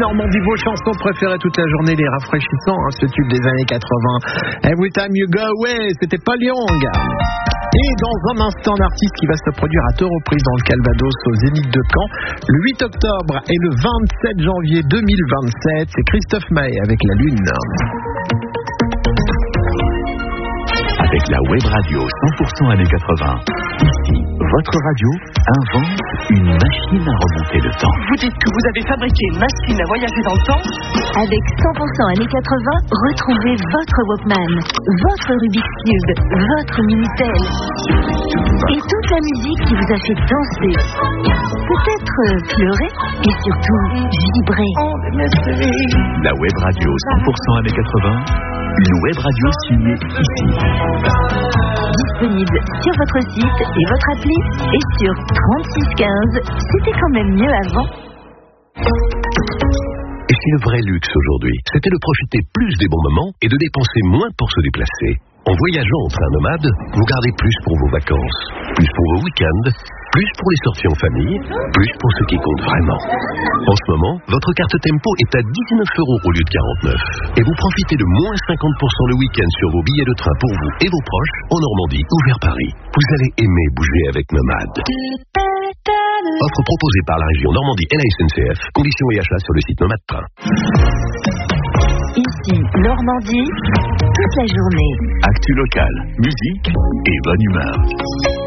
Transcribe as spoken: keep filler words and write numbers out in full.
Normandie, vos chansons préférées toute la journée, les rafraîchissants, hein, ce tube des années quatre-vingts. Every time you go away, c'était Paul Young. Et dans un instant, un artiste qui va se produire à deux reprises dans le Calvados au Zénith de Caen, le huit octobre et le vingt-sept janvier deux mille vingt-sept. C'est Christophe Maé avec La Lune. Avec la web radio cent pour cent années quatre-vingts, ici, votre radio invente une machine à remonter le temps. Vous dites que vous avez fabriqué une machine à voyager dans le temps? Avec cent pour cent années quatre-vingts, retrouvez votre Walkman, votre Rubik's Cube, votre Minitel. Et toute la musique qui vous a fait danser, peut-être pleurer et surtout vibrer. La web radio cent pour cent années quatre-vingts, une web radio signée ici. Disponible sur votre site et votre appli et sur trente-six quinze. C'était quand même mieux avant. Et si le vrai luxe aujourd'hui, c'était de profiter plus des bons moments et de dépenser moins pour se déplacer? En voyageant en train nomade, vous gardez plus pour vos vacances, plus pour vos week-ends, plus pour les sorties en famille, plus pour ce qui compte vraiment. En ce moment, votre carte Tempo est à dix-neuf euros au lieu de quarante-neuf. Et vous profitez de moins cinquante pour cent le week-end sur vos billets de train pour vous et vos proches en Normandie ou vers Paris. Vous allez aimer bouger avec Nomade. Offre proposée par la région Normandie et la S N C F. Conditions et achats sur le site Nomade Train. Ici, Normandie, toute la journée. Actu local, musique et bonne humeur.